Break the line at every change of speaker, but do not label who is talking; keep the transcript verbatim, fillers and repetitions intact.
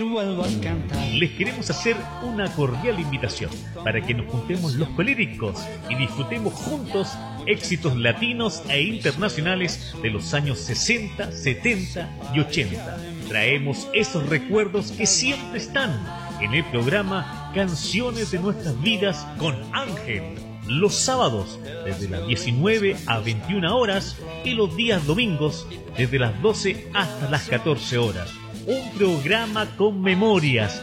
Vuelvo a cantar.
Les queremos hacer una cordial invitación para que nos juntemos los coléricos y disfrutemos juntos éxitos latinos e internacionales de los años sesenta, setenta y ochenta. Traemos esos recuerdos que siempre están en el programa Canciones de Nuestras Vidas con Ángel. Los sábados desde las diecinueve a veintiuna horas y los días domingos desde las doce hasta las catorce horas. Un programa con memorias,